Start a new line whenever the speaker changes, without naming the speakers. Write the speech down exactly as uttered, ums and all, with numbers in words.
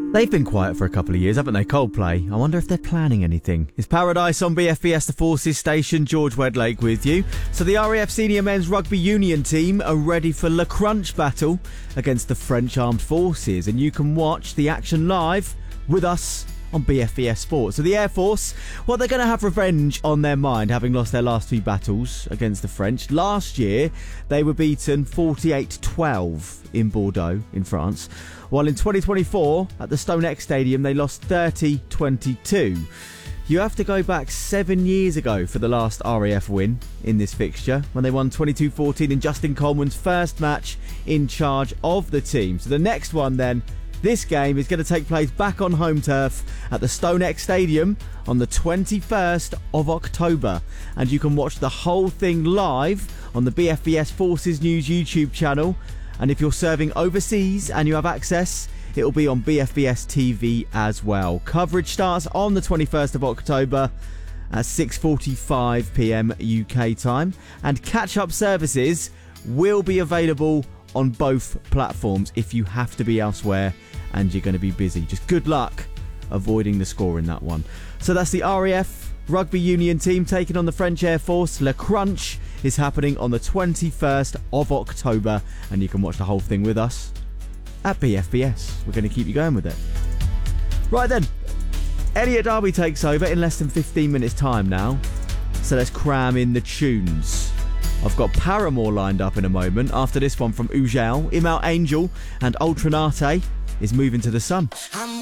They've been quiet for a couple of years, haven't they, Coldplay? I wonder if they're planning anything. It's Paradise on B F B S The Forces station, George Wedlake with you. So the R A F Senior Men's Rugby Union team are ready for Le Crunch battle against the French Armed Forces, and you can watch the action live with us on B F B S Sport. So the Air Force, well, they're going to have revenge on their mind, having lost their last two battles against the French. Last year, they were beaten forty-eight twelve in Bordeaux, in France, while in twenty twenty-four, at the StoneX Stadium, they lost thirty twenty-two. You have to go back seven years ago for the last R A F win in this fixture, when they won twenty-two fourteen in Justin Coleman's first match in charge of the team. So the next one then, this game is going to take place back on home turf at the StoneX Stadium on the twenty-first of October. And you can watch the whole thing live on the B F B S Forces News YouTube channel. And if you're serving overseas and you have access, it'll be on B F B S T V as well. Coverage starts on the twenty-first of October at six forty-five p m U K time. And catch-up services will be available on both platforms if you have to be elsewhere and you're going to be busy. Just good luck avoiding the score in that one. So that's the R A F Rugby Union team taking on the French Air Force. Le Crunch is happening on the twenty-first of October, and you can watch the whole thing with us at B F B S. We're going to keep you going with it. Right then, Elliot Derby takes over in less than fifteen minutes time now, so let's cram in the tunes. I've got Paramore lined up in a moment. After this one from Ugel, Imal Angel and Ultranate is Moving to the Sun.
I'm